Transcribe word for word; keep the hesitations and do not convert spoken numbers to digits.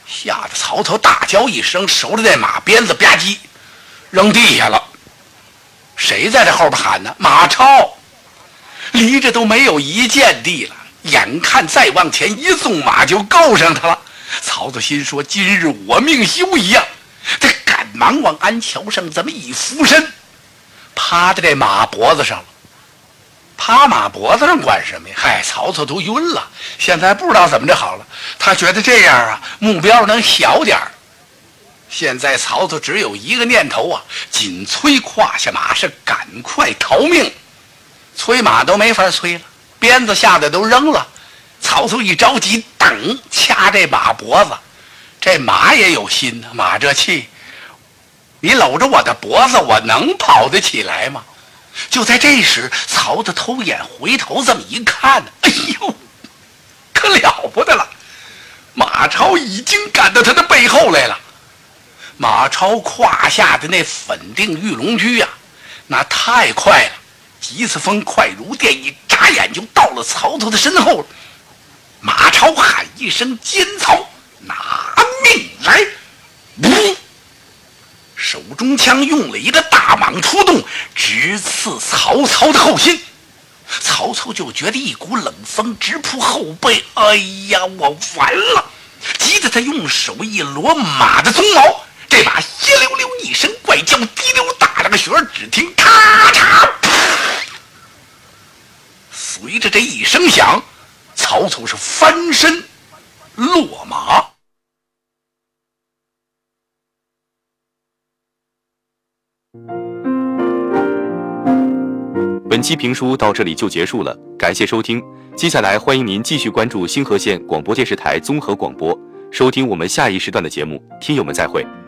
吓得曹操大叫一声，手里的马鞭子吧唧扔地下了。谁在这后边喊呢？马超。离着都没有一箭地了，眼看再往前一纵马就够上他了。曹操心说：今日我命休矣呀！他赶忙往鞍桥上这么一俯身，趴在这马脖子上了。趴马脖子上管什么呀？嗨，曹操都晕了，现在不知道怎么着好了。他觉得这样啊，目标能小点儿。现在曹操只有一个念头啊，紧催胯下马，是赶快逃命。催马都没法催了，鞭子下的都扔了。曹操一着急，等掐这马脖子。这马也有心呢，马这气，你搂着我的脖子，我能跑得起来吗？就在这时，曹操偷眼回头这么一看，哎呦，可了不得了！马超已经赶到他的背后来了。马超胯下的那粉定玉龙驹啊，那太快了，急似风，快如电，一眨眼就到了曹操的身后了。马超喊一声：“奸曹，拿命来！”呜，手中枪用了一个大蟒出洞，直刺曹操的后心。曹操就觉得一股冷风直扑后背，哎呀，我完了！急得他用手一罗马的鬃毛，这马血溜溜一声怪叫，滴溜打了个旋，只听咔嚓，随着这一声响，曹操是翻身落马。 本期评书到这里就结束了，感谢收听。接下来欢迎您继续关注星河县广播电视台综合广播，收听我们下一时段的节目。听友们再会。